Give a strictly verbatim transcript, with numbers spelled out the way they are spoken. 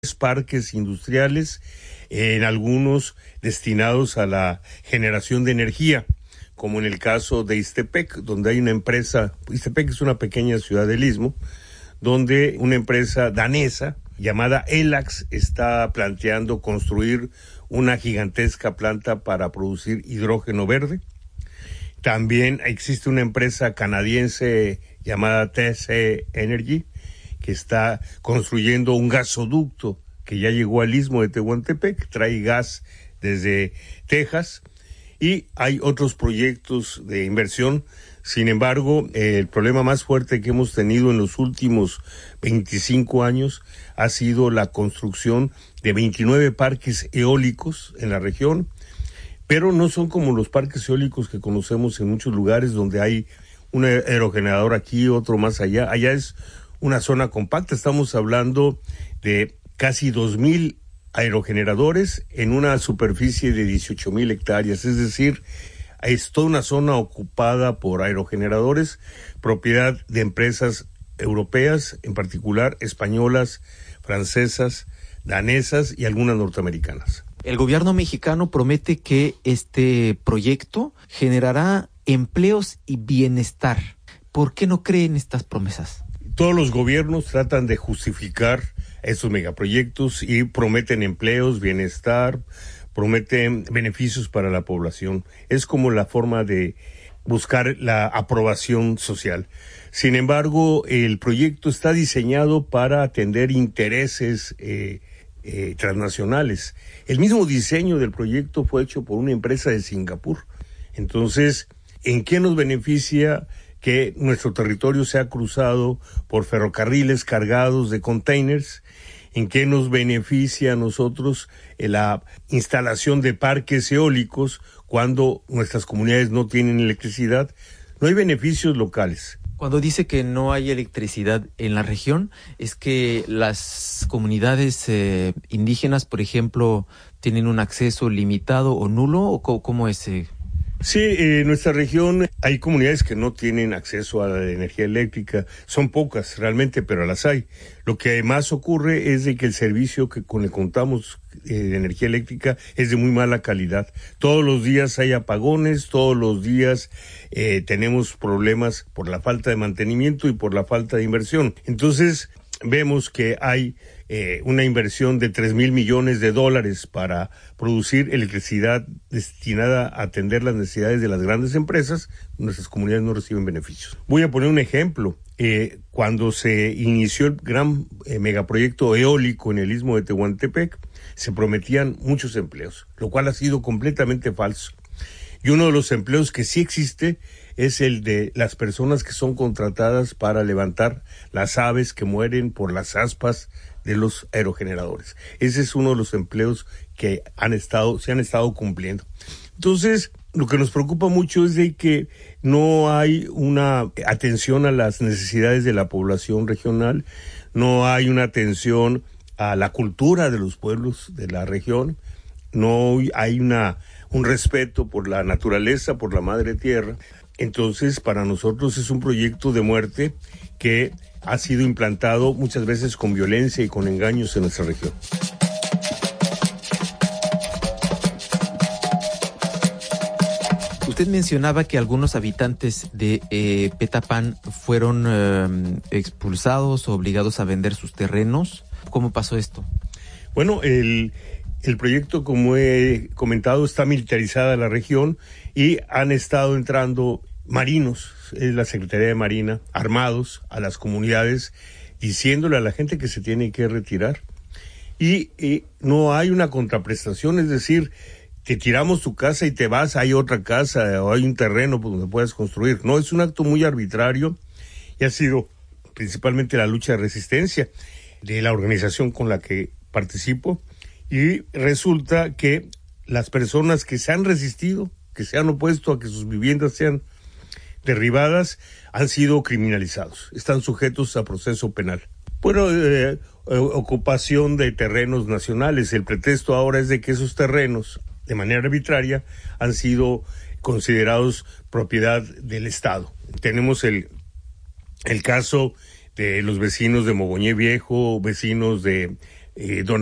parques industriales, en algunos destinados a la generación de energía, como en el caso de Ixtepec, donde hay una empresa. Ixtepec es una pequeña ciudad del Istmo, donde una empresa danesa llamada Elax está planteando construir una gigantesca planta para producir hidrógeno verde. También existe una empresa canadiense llamada T C Energy, que está construyendo un gasoducto que ya llegó al Istmo de Tehuantepec, trae gas desde Texas, y hay otros proyectos de inversión. Sin embargo, eh, el problema más fuerte que hemos tenido en los últimos veinticinco años ha sido la construcción de veintinueve parques eólicos en la región, pero no son como los parques eólicos que conocemos en muchos lugares donde hay un aerogenerador aquí, otro más allá. Allá es una zona compacta. Estamos hablando de casi dos mil aerogeneradores en una superficie de dieciocho mil hectáreas, es decir, es toda una zona ocupada por aerogeneradores, propiedad de empresas europeas, en particular españolas, francesas, danesas y algunas norteamericanas. El gobierno mexicano promete que este proyecto generará empleos y bienestar. ¿Por qué no creen estas promesas? Todos los gobiernos tratan de justificar estos megaproyectos y prometen empleos, bienestar, prometen beneficios para la población. Es como la forma de buscar la aprobación social. Sin embargo, el proyecto está diseñado para atender intereses eh, eh, transnacionales. El mismo diseño del proyecto fue hecho por una empresa de Singapur. Entonces, ¿en qué nos beneficia que nuestro territorio sea cruzado por ferrocarriles cargados de containers? ¿En qué nos beneficia a nosotros la instalación de parques eólicos cuando nuestras comunidades no tienen electricidad? No hay beneficios locales. Cuando dice que no hay electricidad en la región, ¿es que las comunidades eh, indígenas, por ejemplo, tienen un acceso limitado o nulo? ¿O cómo, cómo es? Eh? Sí, en nuestra región hay comunidades que no tienen acceso a la energía eléctrica. Son pocas realmente, pero las hay. Lo que más ocurre es de que el servicio que con el que contamos eh, de energía eléctrica es de muy mala calidad. Todos los días hay apagones, todos los días eh, tenemos problemas por la falta de mantenimiento y por la falta de inversión. Entonces, vemos que hay eh, una inversión de tres mil millones de dólares para producir electricidad destinada a atender las necesidades de las grandes empresas. Nuestras comunidades no reciben beneficios. Voy a poner un ejemplo. Eh, cuando se inició el gran eh, megaproyecto eólico en el Istmo de Tehuantepec, se prometían muchos empleos, lo cual ha sido completamente falso. Y uno de los empleos que sí existe es el de las personas que son contratadas para levantar las aves que mueren por las aspas de los aerogeneradores. Ese es uno de los empleos que han estado, se han estado cumpliendo. Entonces, lo que nos preocupa mucho es de que no hay una atención a las necesidades de la población regional, no hay una atención a la cultura de los pueblos de la región, no hay una un respeto por la naturaleza, por la madre tierra. Entonces, para nosotros es un proyecto de muerte que ha sido implantado muchas veces con violencia y con engaños en nuestra región. Usted mencionaba que algunos habitantes de eh, Petapán fueron eh, expulsados o obligados a vender sus terrenos. ¿Cómo pasó esto? Bueno, el... El proyecto, como he comentado, está militarizada la región y han estado entrando marinos, es la Secretaría de Marina, armados a las comunidades, diciéndole a la gente que se tiene que retirar. Y, y no hay una contraprestación, es decir, te tiramos tu casa y te vas, hay otra casa o hay un terreno donde puedas construir. No, es un acto muy arbitrario y ha sido principalmente la lucha de resistencia de la organización con la que participo. Y resulta que las personas que se han resistido, que se han opuesto a que sus viviendas sean derribadas, han sido criminalizados, están sujetos a proceso penal. Bueno, eh, ocupación de terrenos nacionales. El pretexto ahora es de que esos terrenos, de manera arbitraria, han sido considerados propiedad del Estado. Tenemos el, el caso de los vecinos de Mogoñé Viejo, vecinos de eh, don